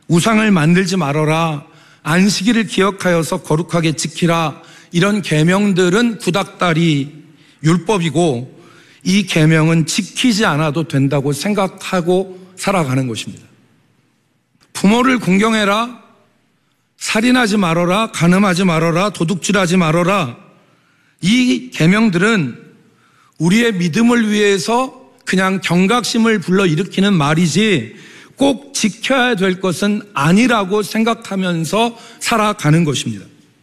우상을 만들지 말아라, 안식일을 기억하여서 거룩하게 지키라, 이런 계명들은 구닥다리 율법이고 이 계명은 지키지 않아도 된다고 생각하고 살아가는 것입니다. 부모를 공경해라, 살인하지 말아라, 간음하지 말아라, 도둑질하지 말아라, 이 계명들은 우리의 믿음을 위해서 그냥 경각심을 불러일으키는 말이지 꼭 지켜야 될 것은 아니라고 생각하면서 살아가는 것입니다.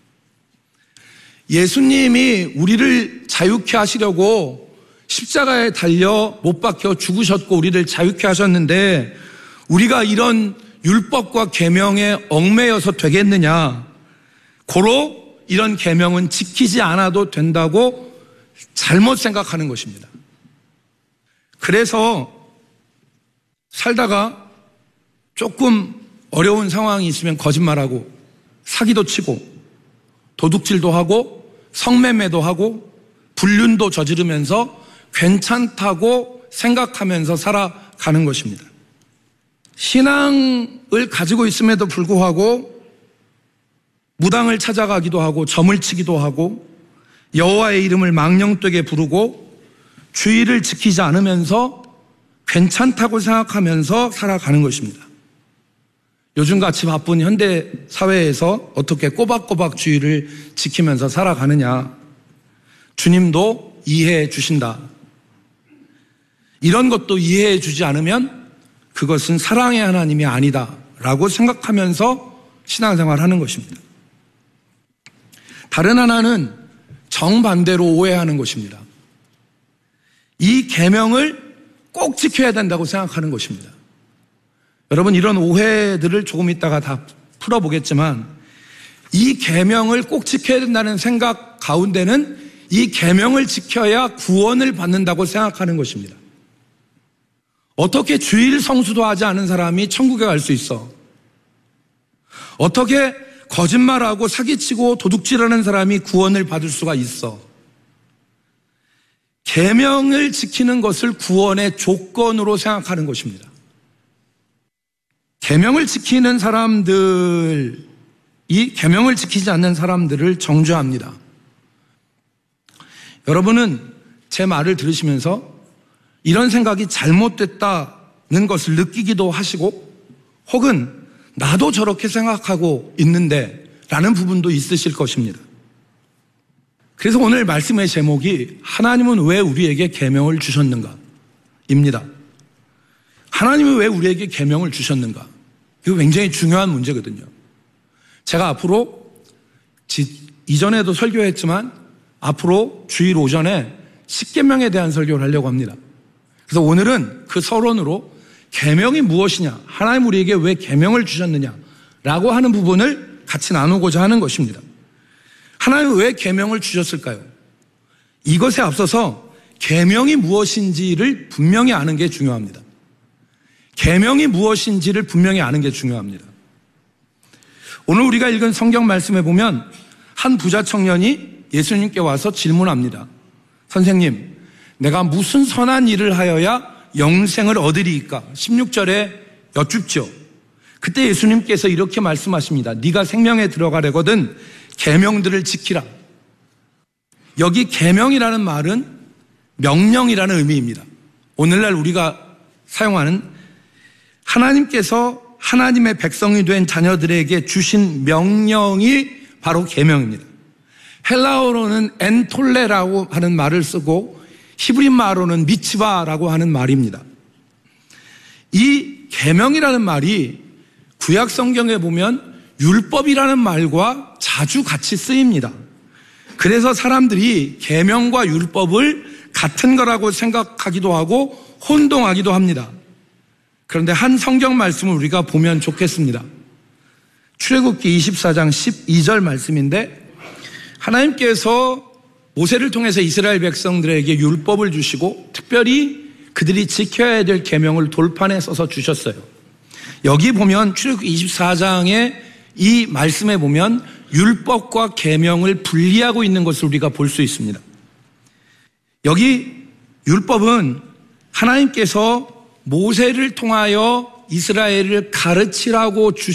예수님이 우리를 자유케 하시려고 십자가에 달려 못 박혀 죽으셨고 우리를 자유케 하셨는데 우리가 이런 율법과 계명에 얽매여서 되겠느냐? 고로 이런 계명은 지키지 않아도 된다고 잘못 생각하는 것입니다. 그래서 살다가 조금 어려운 상황이 있으면 거짓말하고 사기도 치고 도둑질도 하고 성매매도 하고 불륜도 저지르면서 괜찮다고 생각하면서 살아가는 것입니다. 신앙을 가지고 있음에도 불구하고 무당을 찾아가기도 하고 점을 치기도 하고 여호와의 이름을 망령되게 부르고 주의를 지키지 않으면서 괜찮다고 생각하면서 살아가는 것입니다. 요즘같이 바쁜 현대 사회에서 어떻게 꼬박꼬박 주의를 지키면서 살아가느냐, 주님도 이해해 주신다. 이런 것도 이해해 주지 않으면 그것은 사랑의 하나님이 아니다라고 생각하면서 신앙생활하는 것입니다. 다른 하나는 정반대로 오해하는 것입니다. 이 계명을 꼭 지켜야 된다고 생각하는 것입니다. 여러분, 이런 오해들을 조금 있다가 다 풀어보겠지만 이 계명을 꼭 지켜야 된다는 생각 가운데는 이 계명을 지켜야 구원을 받는다고 생각하는 것입니다. 어떻게 주일 성수도 하지 않은 사람이 천국에 갈 수 있어? 어떻게 거짓말하고 사기치고 도둑질하는 사람이 구원을 받을 수가 있어? 계명을 지키는 것을 구원의 조건으로 생각하는 것입니다. 계명을 지키는 사람들이 계명을 지키지 않는 사람들을 정죄합니다. 여러분은 제 말을 들으시면서 이런 생각이 잘못됐다는 것을 느끼기도 하시고 혹은 나도 저렇게 생각하고 있는데 라는 부분도 있으실 것입니다. 그래서 오늘 말씀의 제목이 하나님은 왜 우리에게 계명을 주셨는가 입니다. 하나님은 왜 우리에게 계명을 주셨는가? 이거 굉장히 중요한 문제거든요. 제가 앞으로 이전에도 설교했지만 앞으로 주일 오전에 십계명에 대한 설교를 하려고 합니다. 그래서 오늘은 그 서론으로 계명이 무엇이냐, 하나님 우리에게 왜 계명을 주셨느냐라고 하는 부분을 같이 나누고자 하는 것입니다. 하나님은 왜 계명을 주셨을까요? 이것에 앞서서 계명이 무엇인지를 분명히 아는 게 중요합니다. 계명이 무엇인지를 분명히 아는 게 중요합니다. 오늘 우리가 읽은 성경 말씀에 보면 한 부자 청년이 예수님께 와서 질문합니다. 선생님, 내가 무슨 선한 일을 하여야 영생을 얻으리이까? 16절에 여쭙죠. 그때 예수님께서 이렇게 말씀하십니다. 네가 생명에 들어가려거든 계명들을 지키라. 여기 계명이라는 말은 명령이라는 의미입니다. 오늘날 우리가 사용하는 하나님께서 하나님의 백성이 된 자녀들에게 주신 명령이 바로 계명입니다. 헬라어로는 엔톨레라고 하는 말을 쓰고 히브리 말로는 미츠바라고 하는 말입니다. 이 계명이라는 말이 구약 성경에 보면 율법이라는 말과 자주 같이 쓰입니다. 그래서 사람들이 계명과 율법을 같은 거라고 생각하기도 하고 혼동하기도 합니다. 그런데 한 성경 말씀을 우리가 보면 좋겠습니다. 출애굽기 24장 12절 말씀인데 하나님께서 모세를 통해서 이스라엘 백성들에게 율법을 주시고 특별히 그들이 지켜야 될 계명을 돌판에 써서 주셨어요. 여기 보면 출애굽기 24장의 이 말씀에 보면 율법과 계명을 분리하고 있는 것을 우리가 볼 수 있습니다. 여기 율법은 하나님께서 모세를 통하여 이스라엘을 가르치라고